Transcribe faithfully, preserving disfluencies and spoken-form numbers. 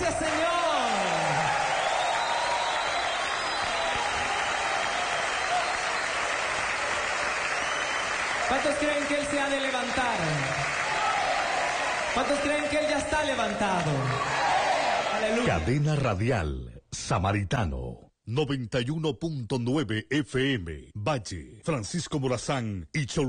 Gracias, Señor. ¿Cuántos creen que Él se ha de levantar? ¿Cuántos creen que Él ya está levantado? Aleluya. Cadena Radial Samaritano noventa y uno punto nueve F M, Valle, Francisco Morazán y Choluteca.